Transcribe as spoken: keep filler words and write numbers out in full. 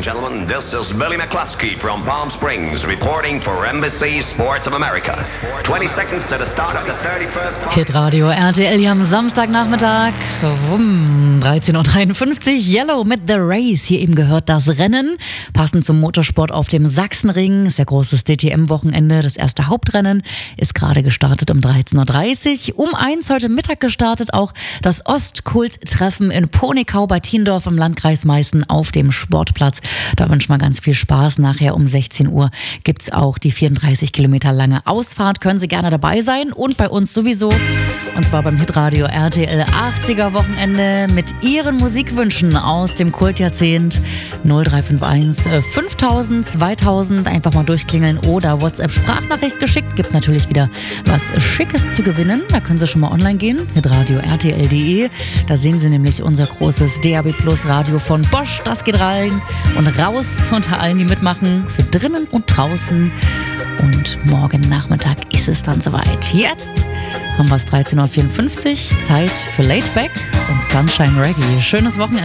gentlemen, this is Billy McCluskey from Palm Springs reporting for N B C Sports of America. twenty seconds to the start of the thirty-first... Hitradio R T L hier am Samstagnachmittag. Um dreizehn Uhr dreiundfünfzig. Yellow mit The Race. Hier eben gehört das Rennen. Passend zum Motorsport auf dem Sachsenring. Ist ja großes D T M-Wochenende. Das erste Hauptrennen ist gerade gestartet um dreizehn Uhr dreißig. Um eins heute Mittag gestartet auch das Ostkult-Treffen in Ponickau bei Tiendorf im Landkreis Meißen auf dem Sportplatz. Da wünschen wir ganz viel Spaß. Nachher um sechzehn Uhr gibt es auch die vierunddreißig Kilometer lange Ausfahrt. Können Sie gerne dabei sein und bei uns sowieso. Und zwar beim Hitradio R T L achtziger Wochenende mit Ihren Musikwünschen aus dem Kultjahrzehnt. null drei fünf eins fünftausend zweitausend. Einfach mal durchklingeln oder WhatsApp-Sprachnachricht geschickt. Gibt natürlich wieder was Schickes zu gewinnen. Da können Sie schon mal online gehen. hitradio r t l punkt d e. Da sehen Sie nämlich unser großes D A B Plus Radio von Bosch. Das geht rein und raus unter allen, die mitmachen. Für drinnen und draußen. Und morgen Nachmittag ist es dann soweit. Jetzt haben wir es dreizehn Uhr vierundfünfzig. Zeit für Laid Back und Sunshine Reggae. Schönes Wochenende.